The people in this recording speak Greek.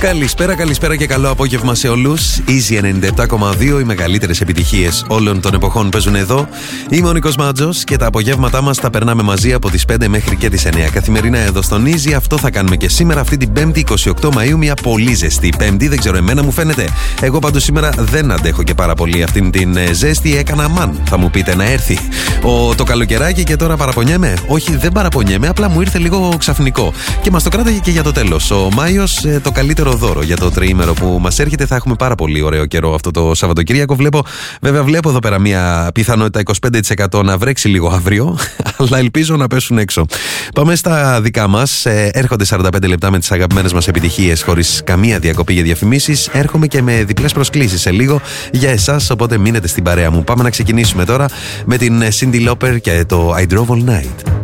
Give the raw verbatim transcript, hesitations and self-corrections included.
Καλησπέρα, καλησπέρα και καλό απόγευμα σε όλους. Easy ενενήντα επτά κόμμα δύο, οι μεγαλύτερες επιτυχίες όλων των εποχών παίζουν εδώ. Είμαι ο Νίκος Μάτζος και τα απογεύματά μας τα περνάμε μαζί από τις πέντε μέχρι και τις εννιά. Καθημερινά εδώ στον Easy, αυτό θα κάνουμε και σήμερα, αυτή την Πέμπτη είκοσι οκτώ Μαΐου. Μια πολύ ζεστή Πέμπτη, δεν ξέρω, εμένα μου φαίνεται. Εγώ πάντως σήμερα δεν αντέχω και πάρα πολύ αυτήν την ζέστη. Έκανα μαν, θα μου πείτε, να έρθει ο, το καλοκαιράκι και τώρα παραπονιέμαι. Όχι, δεν παραπονιέμαι, απλά μου ήρθε λίγο ξαφνικό. Και μας το κράταγε και για το τέλος. Ο Μάιος, το καλύτερο δώρο για το τριήμερο που μας έρχεται. Θα έχουμε πάρα πολύ ωραίο καιρό αυτό το Σαββατοκύριακο. Βλέπω, βέβαια, βλέπω εδώ πέρα μια πιθανότητα είκοσι πέντε τοις εκατό να βρέξει λίγο αύριο, αλλά ελπίζω να πέσουν έξω. Πάμε στα δικά μας. Ε, έρχονται σαράντα πέντε λεπτά με τις αγαπημένες μας επιτυχίες, χωρίς καμία διακοπή για διαφημίσεις. Έρχομαι και με διπλές προσκλήσεις σε λίγο για εσάς, οπότε μείνετε στην παρέα μου. Πάμε να ξεκινήσουμε τώρα με την Cyndi Lauper και το I Drove All Night.